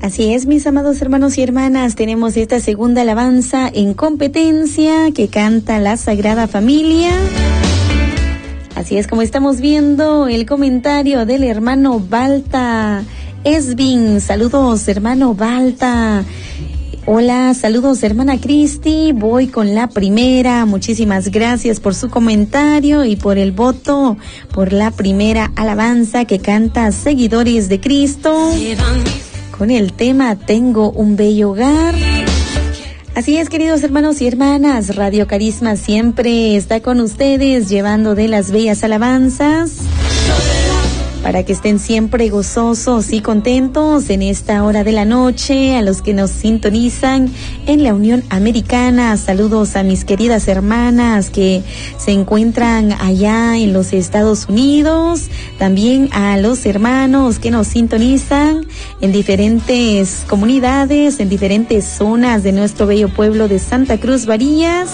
Así es, mis amados hermanos y hermanas, tenemos esta segunda alabanza en competencia que canta la Sagrada Familia. Así es como estamos viendo el comentario del hermano Balta Esvin. Saludos, hermano Balta. Hola, saludos, hermana Cristi. Voy con la primera. Muchísimas gracias por su comentario y por el voto por la primera alabanza que canta Seguidores de Cristo, con el tema Tengo un bello hogar. Así es, queridos hermanos y hermanas, Radio Carisma siempre está con ustedes llevando de las bellas alabanzas para que estén siempre gozosos y contentos en esta hora de la noche. A los que nos sintonizan en la Unión Americana, saludos a mis queridas hermanas que se encuentran allá en los Estados Unidos, también a los hermanos que nos sintonizan en diferentes comunidades, en diferentes zonas de nuestro bello pueblo de Santa Cruz Varillas.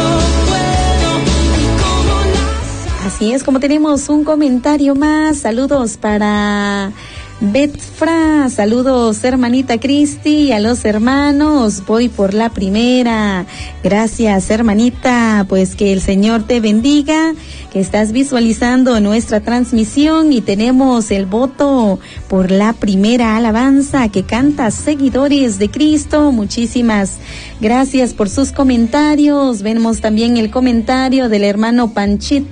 Así es, como tenemos un comentario más, saludos para Betfra, saludos hermanita Cristi, a los hermanos, voy por la primera. Gracias, hermanita, pues que el Señor te bendiga, que estás visualizando nuestra transmisión y tenemos el voto por la primera alabanza que canta Seguidores de Cristo. Muchísimas gracias por sus comentarios. Vemos también el comentario del hermano Panchito